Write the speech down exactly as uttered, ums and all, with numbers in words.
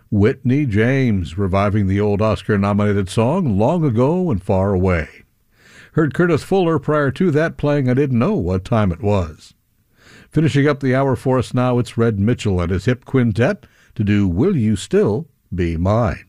Whitney James, reviving the old Oscar-nominated song Long Ago and Far Away. Heard Curtis Fuller prior to that playing I Didn't Know What Time It Was. Finishing up the hour for us now, it's Red Mitchell and his hip quintet to do Will You Still Be Mine?